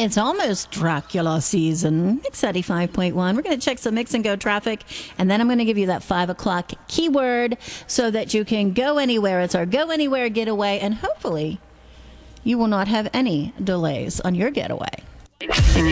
It's almost Dracula season. It's 85.1. We're going to check some Mix and Go traffic, and then I'm going to give you that 5 o'clock keyword so that you can go anywhere. It's our Go Anywhere getaway, and hopefully you will not have any delays on your getaway.